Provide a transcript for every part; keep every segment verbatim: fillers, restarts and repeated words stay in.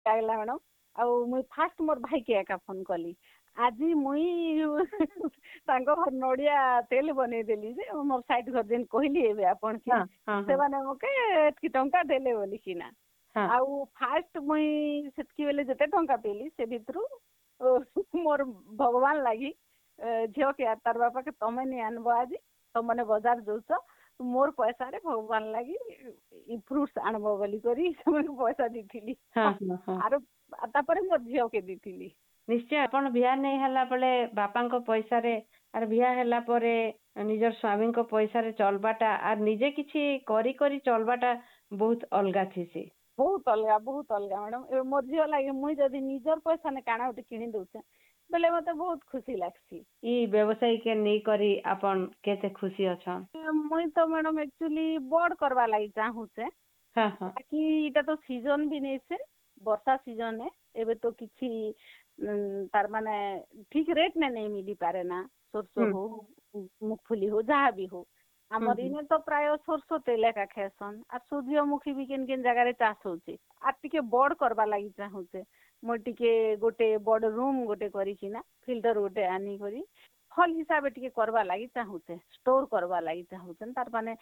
ଲାଗିଲା ମ୍ୟାଡମ। ଆଉ ମୁଇଁ ଫାଷ୍ଟ ମୋର ଭାଇ କେ ଏକା ଫୋନ କଲି। ଆଜି ମୁଇଁ ତାଙ୍କ ଘର ନଡିଆ ତେଲ ବନେଇଦେଲି ଯେ ମୋର ସାଇଡ ଘର ଯେନ୍ କହିଲି ଏବେ ଆପଣ କି ହଁ ହଁ ହଁ ସେମାନେ ମକେ ଏତିକି ଟଙ୍କା ଦେଲେ ବୋଲିକିନା। ହଁ ଆଉ ଫାଷ୍ଟ ମୁଇଁ ସେତିକି ବେଲେ ଯେତେ ଟଙ୍କା ପାଇଲି ସେ ଭିତରୁ ମୋର ଭଗବାନ ଲାଗି ଝିଅ କେ ତାର ବାପା କେ ତମେ ନି ଆନବ ଆଜି ତମମାନେ ବଜାର ଯାଉଛ ମୋର ପଇସାରେ ଭଗବାନ ଲାଗି ଇ ଫ୍ରୁଟ୍ସ ଆଣବ ବୋଲି କରି ସେମାନଙ୍କୁ ପଇସା ଦେଇଥିଲି। ହଁ ହଁ ହଁ ଆର ତାପରେ ମୋ ଝିଅ କେ ଦେଇଥିଲି। ନିଶ୍ଚୟ ଆପଣ ବିହା ନେଇ ହେଲା ବେଲେ ବାପାଙ୍କ ପଇସାରେ ଆର ବିହା ହେଲା ପରେ ନିଜର ସ୍ୱାମୀଙ୍କ ପଇସାରେ ଚଲବାଟା ଆର ନିଜେ କିଛି କରି କରି ଚଲବାଟା ବହୁତ ଅଲଗା ଥିସି। ବହୁତ ଅଲଗା ବହୁତ ଅଲଗା ମ୍ୟାଡମ। ଏବେ ମୋର ଝିଅ ଲାଗି ମୁଇଁ ଯଦି ନିଜର ପଇସା ନେ କାଣା ଗୋଟେ କିଣି ଦଉଛେ ବେଲେ ମତେ ବହୁତ ଖୁସି ଲାଗସି। ଇ ବ୍ୟବସାୟୀ କେ ନେଇ କରି ଆପଣ କେତେ ଖୁସି ଅଛନ୍? ମୁଇଁ ତ ମ୍ୟାଡମ ଆକ୍ଚୁଆଲି ବଡ କରବା ଲାଗି ଚାହୁଁଛେ। ହଁ ହଁ ବାକି ଏଇଟା ତ ସିଜନ ବି ନେଇଛେ ବର୍ଷା ସିଜନ ଏବେ ତ କିଛି ତାର ମାନେ ଠିକ ରେଟ ନେ ନେଇ ମିଲି ପାରେ ନା ସୋରଷ ହୁଁ ହଉ ମୁଗଫୁଲି ହଉ ଯାହା ବି ହଉ। ହୁଁ ଆମର ହୁଁ ଇନେ ତ ପ୍ରାୟ ସୋରଷ ତେଲ ଏକା ଖାଏସନ୍ ଆର୍ ସୂର୍ଯ୍ୟମୁଖୀ ବି କେନ୍ କେନ୍ ଜାଗାରେ ଚାଷ ହଉଛି। ଆର୍ ଟିକେ ବଡ କରବା ଲାଗି ଚାହୁଁଛେ। ମୁଁ ଟିକେ ଗୋଟେ ବଡ ରୁମ ଗୋଟେ କରିକିନା ଫିଲ୍ଟର ଗୋଟେ ଆନିକରି ଭଲ ହିସାବରେ ଟିକେ କରବା ଲାଗି ଚାହୁଁଛେ ଷ୍ଟୋର କରବା ଲାଗି ଚାହୁଁଛେ ତାର ମାନେ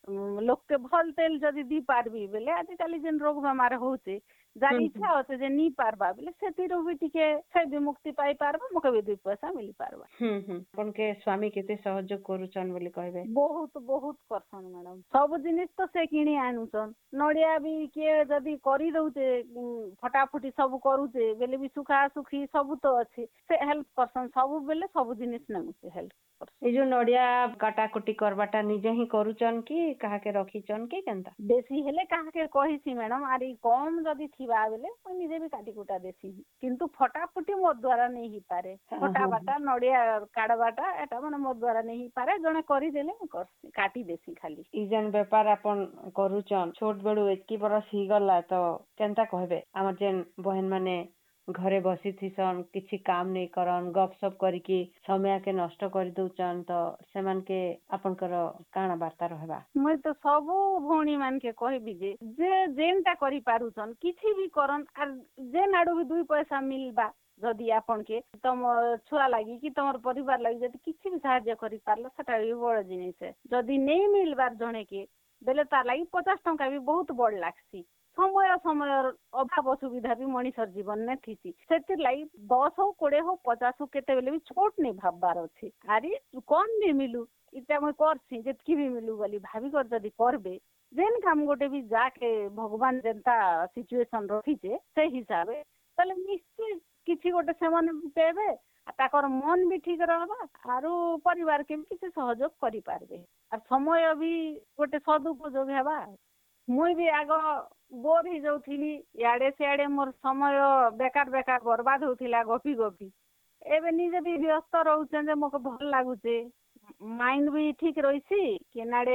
ଲୋକେ ଭଲ ତେଲ ଯଦି ଦି ପାରବି ବୋଲେ ଆଜିକାଲି ଯେନ୍ ରୋଗ ବେମାର ହଉଛି ଯାର ହୁଁ ହୁଁ ଇଚ୍ଛା ଅଛେ ଯେ ନି ପାରବା ବୋଲେ ସେଥିରୁ ବି ଟିକେ ସେ ବି ମୁକ୍ତି ପାଇ ପାରବା ମକେ ବି ଦୁଇ ପଇସା ମିଲି ପାରବା। ହୁଁ ହୁଁ ଆପଣକେ ସ୍ୱାମୀ କେତେ ସହଯୋଗ କରୁଛନ୍ ବୋଲି କହିବେ? ବହୁତ ବହୁତ କରସନ୍ ମ୍ୟାଡମ। ସବୁ ଜିନିଷ ତ ସେ କିଣି ଆଣୁଛନ୍ ନଡିଆ ବି କିଏ ଯଦି କରିଦଉଛେ ଫଟାଫଟି ସବୁ କରୁଛେ ବେଲେ ବି ସୁଖା ସୁଖି ସବୁ ତ ଅଛି ସେ ହେଲ୍ପ କରସନ୍ ସବୁବେଲେ ସବୁ ଜିନିଷ ନେମୁ ସେ ହେଲ୍ପ ଏଇ ଯୋଉ ନଡିଆ କାଟାକୁଟି କରବାଟା ନିଜେ ହିଁ କରୁଛନ୍ କି କାହାକେ ରଖିଛନ୍ କି କେନ୍ତା? ବେଶୀ ହେଲେ କାହାକେ କହିସି ମ୍ୟାଡମ ଆରି କମ ଯଦି ଥିବା ବେଲେ ମୁଇଁ ନିଜେ ବି କାଟି କୁଟା ଦେସି। କିନ୍ତୁ ଫଟାଫଟି ମୋ ଦ୍ଵାରା ନେଇ ହେଇପାରେ ହଁ ଫଟା ହଁ ବାଟା ନଡିଆ କାଢବାଟା ଏଟା ମାନେ ମୋ ଦ୍ଵାରା ନେଇ ହେଇପାରେ ଜଣେ କରିଦେଲେ ମୁଁ କରସି କାଟି ଦେସି ଖାଲି। ଇ ଯେନ୍ ବେପାର ଆପଣ କରୁଛନ୍ ଛୋଟ ବେଳୁ ଏତକି ବରସ ହେଇଗଲା ତ କେନ୍ତା କହିବେ ଆମର ଯେନ୍ ବହେନ ମାନେ ଘରେ ବସିଥିସନ୍ କିଛି କାମ ନେଇ କରନ୍ ଗପ ସପ କରିକି ସମୟକେ ନଷ୍ଟ କରିଦଉଛନ୍ ତ ସେମାନକେ ଆପଣଙ୍କର କାଣା ବାର୍ତ୍ତା ରହିବା? ମୁଇଁ ତ ସବୁ ଭଉଣୀ ମାନକେ କହିବି ଯେ ଯେ ଯେନ୍ଟା କରିପାରୁଛନ୍ କିଛି ବି କରନ୍ ଆର୍ ଯେନ୍ ଆଡୁ ବି ଦୁଇ ପଇସା ମିଲବା ଯଦି ଆପଣକେ ତମ ଛୁଆ ଲାଗି କି ତମର ପରିବାର ଲାଗି ଯଦି କିଛି ବି ସାହାଯ୍ୟ କରିପାରିଲ ସେଟା ବି ବଡ ଜିନିଷ ଯଦି ନେଇ ମିଲବାର ଜଣେ କି ବେଲେ ତାର ଲାଗି ପଚାଶ ଟଙ୍କା ବି ବହୁତ ବଡ ଲାଗ୍ସି। ସମୟ ସମୟର ଅଭାବ ଅସୁବିଧା ବି ମଣିଷର ଜୀବନରେ ଥିସି ସେଥିର୍ ଲାଗି ଦଶ ହଉ କୋଡିଏ ହଉ ପଚାଶ ହଉ କେତେବେଲେ ବି ଛୋଟ ନେଇ ଭାବବାର ଅଛି ଆରି କମ ବି ମିଲୁ ଇଟା ମୁଇଁ କରସି ଯେତକି ବି ମିଲୁ ବୋଲି ଭାବିକରି ଯଦି କରବେ ଯେନ୍ କାମ ଗୋଟେ ବି ଯାକେ ଭଗବାନ ଯେନ୍ତା ସିଚୁଏସନ ରଖିଛେ ସେଇ ହିସାବେ ତାହେଲେ ନିଶ୍ଚୟ କିଛି ଗୋଟେ ସେମାନେ ପାଇବେ ଆଉ ତାଙ୍କର ମନ ବି ଠିକ ରହିବ ଆରୁ ପରିବାରକେ ବି କିଛି ସହଯୋଗ କରିପାରିବେ। ଆର୍ ସମୟ ବି ଗୋଟେ ସଦୁପଯୋଗ ହେବା। ମୁଇଁ ବି ଆଗ ବୋର ହେଇଯାଉଥିଲି ଇଆଡେ ସିଆଡେ ମୋର ସମୟ ବେକାର ବେକାର ବର୍ବାଦ ହଉଥିଲା ଗପି ଗପି ଏବେ ନିଜେ ବି ବ୍ୟସ୍ତ ରହୁଛେ ଯେ ମତେ ଭଲ ଲାଗୁଛେ ମାଇଣ୍ଡ ବି ଠିକ ରହିଛି କେନାଡେ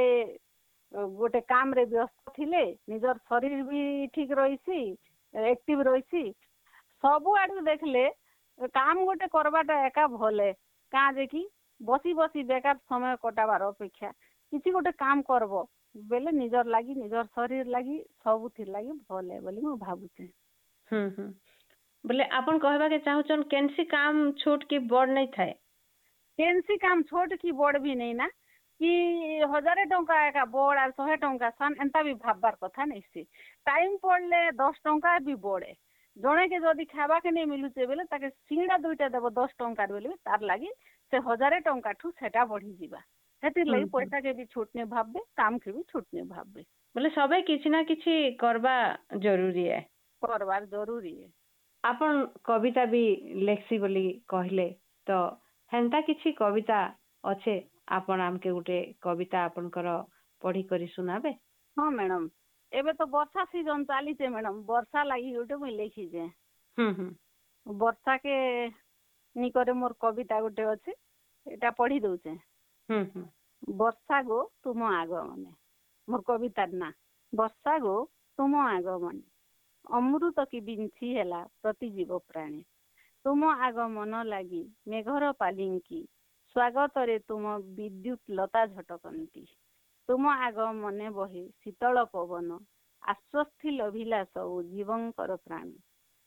ଗୋଟେ କାମ ରେ ବ୍ୟସ୍ତ ଥିଲେ ନିଜର ଶରୀର ବି ଠିକ ରହିଛି ଆକ୍ଟିଭ ରହିଛି ସବୁ ଆଡକୁ ଦେଖିଲେ କାମ ଗୋଟେ କରବାଟା ଏକା ଭଲେ କାଁ ଯେ କି ବସି ବସି ବେକାର ସମୟ କଟାବାର ଅପେକ୍ଷା କିଛି ଗୋଟେ କାମ କରବ ବେଲେ ନିଜର ଲାଗି ନିଜର ଶରୀର ଲାଗି ସବୁଥିର ଲାଗି ଭଲ ବୋଲି ମୁଁ ଭାବୁଛେ। ହୁଁ ହୁଁ ବୋଲେ ଆପଣ କହିବାକେ ଚାହୁଁଛନ୍ କେନସି କାମ ଛୋଟ କି ବଡ ନାଇଁ ଥାଏ? କେନସି କାମ ଛୋଟ କି ବଡ ବି ନେଇ ନା କି ହଜାରେ ଟଙ୍କା ଏକା ବଡ ଆଉ ଶହେ ଟଙ୍କା ସାନ ଏନ୍ତା ବି ଭାବବାର କଥା ନାଇଁ ସେ ଟାଇମ ପଡିଲେ ଦଶ ଟଙ୍କା ବି ବଢେ ଜଣେ କେ ଯଦି ଖାଇବାକେ ନେଇ ମିଲୁଛେ ବୋଲେ ତାକେ ସିଙ୍ଗଡା ଦୁଇଟା ଦେବ ଦଶ ଟଙ୍କାର ବୋଲେ ତାର ଲାଗି ସେ ହଜାରେ ଟଙ୍କାଠୁ ସେଟା ବଢିଯିବା ସେଥିର ହୁଁ ଲାଗି ହୁଁ ପଇସା କେ ବି ଛୋଟ ନେ ଭାବବେ କାମ କେ ବି ଛୋଟ ନେ ଭାବବେ। ବୋଲେ ସବେ କିଛି ନା କିଛି କରବା ଜରୁରୀ ଏ କରବାର ଜରୁରୀ ଏ ଆପଣ କବିତା ବି ଲେଖସି ବୋଲି କହିଲେ ତ ହେନ୍ତା କିଛି କବିତା ଅଛେ ଆପଣ ଆମକେ ଗୋଟେ କବିତା ଆପଣଙ୍କର ପଢି କରି ଶୁନାବେ? ହଁ ମ୍ୟାଡାମ ଏବେ ତ ବର୍ଷା ସିଜନ ଚାଲିଛେ ମ୍ୟାଡାମ ବର୍ଷା ଲାଗି ଗୋଟେ ମୁଇଁ ଲେଖିଛେ ହୁଁ ହୁଁ ବର୍ଷା କେ ନିକରେ ମୋର କବିତା ଗୋଟେ ଅଛି ଏଇଟା ପଢି ଦଉଛେ ହୁଁ ହୁଁ ବର୍ଷା ଗୋ ତୁମ ଆଗମନେ ମୋର କବିତାର ନା ବର୍ଷା ଗୋ ତୁମ ଆଗମନେ ଅମୃତ କି ବିଂଶୀ ହେଲା ପ୍ରତି ଜୀବ ପ୍ରାଣୀ ତୁମ ଆଗମନ ଲାଗି ମେଘର ପାଲିଙ୍କି ସ୍ଵାଗତରେ ତୁମ ବିଦ୍ୟୁତ ଲତା ଝଟକନ୍ତି ତୁମ ଆଗମନେ ବହେ ଶୀତଳ ପବନ ଆଶ୍ୱସ୍ତି ଲଭିଲା ସବୁ ଜୀବଙ୍କର ପ୍ରାଣ